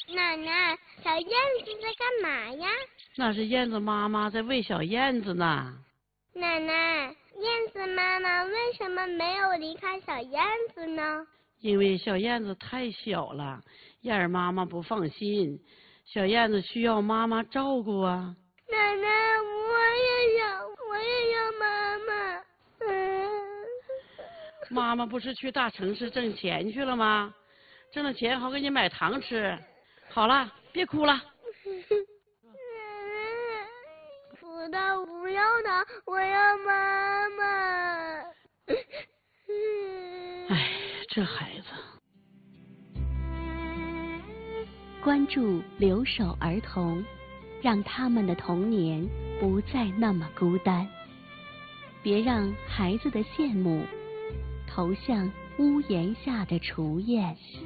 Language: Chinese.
奶奶，小燕子在干嘛呀？ 那是燕子妈妈在喂小燕子呢。 奶奶，燕子妈妈为什么没有离开小燕子呢？ 因为小燕子太小了，燕儿妈妈不放心，小燕子需要妈妈照顾啊。 奶奶，我也要妈妈。 妈妈不是去大城市挣钱去了吗？挣了钱好给你买糖吃。好了，别哭了。 不的，不要的，我要妈妈。 哎，这孩子。 关注留守儿童，让他们的童年不再那么孤单。别让孩子的羡慕投向屋檐下的雏燕。